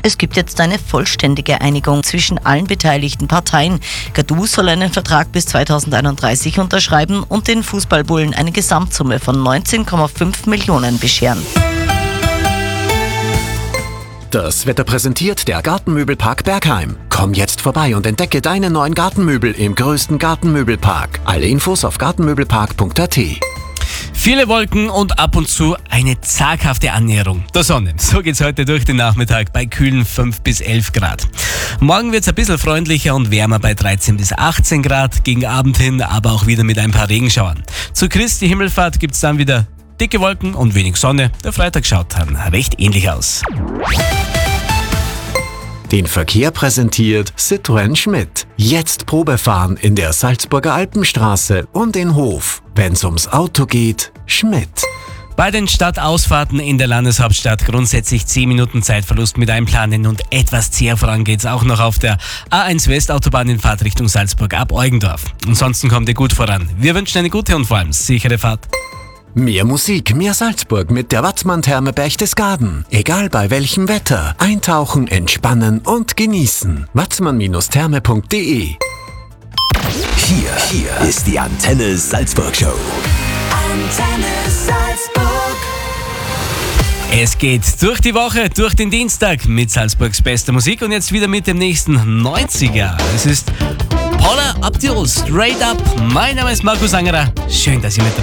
Es gibt jetzt eine vollständige Einigung zwischen allen beteiligten Parteien. Gadu soll einen Vertrag bis 2031 unterschreiben und den Fußballbullen eine Gesamtsumme von 19,5 Millionen bescheren. Das Wetter präsentiert der Gartenmöbelpark Bergheim. Komm jetzt vorbei und entdecke deine neuen Gartenmöbel im größten Gartenmöbelpark. Alle Infos auf gartenmöbelpark.at. Viele Wolken und ab und zu eine zaghafte Annäherung der Sonne. So geht's heute durch den Nachmittag bei kühlen 5 bis 11 Grad. Morgen wird's ein bisschen freundlicher und wärmer bei 13 bis 18 Grad. Gegen Abend hin aber auch wieder mit ein paar Regenschauern. Zu Christi Himmelfahrt gibt's dann wieder dicke Wolken und wenig Sonne. Der Freitag schaut dann recht ähnlich aus. Den Verkehr präsentiert Citroën Schmidt. Jetzt Probefahren in der Salzburger Alpenstraße und in Hof. Wenn's ums Auto geht, Schmidt. Bei den Stadtausfahrten in der Landeshauptstadt grundsätzlich 10 Minuten Zeitverlust mit einplanen und etwas zäher voran geht's auch noch auf der A1 Westautobahn in Fahrtrichtung Salzburg ab Eugendorf. Ansonsten kommt ihr gut voran. Wir wünschen eine gute und vor allem sichere Fahrt. Mehr Musik, mehr Salzburg mit der Watzmann-Therme Berchtesgaden. Egal bei welchem Wetter. Eintauchen, entspannen und genießen. watzmann-therme.de. Hier ist die Antenne Salzburg Show. Antenne Salzburg. Es geht durch die Woche, durch den Dienstag mit Salzburgs bester Musik und jetzt wieder mit dem nächsten 90er. Es ist Paula Abdul, Straight Up. Mein Name ist Markus Angerer. Schön, dass ihr mit dabei seid.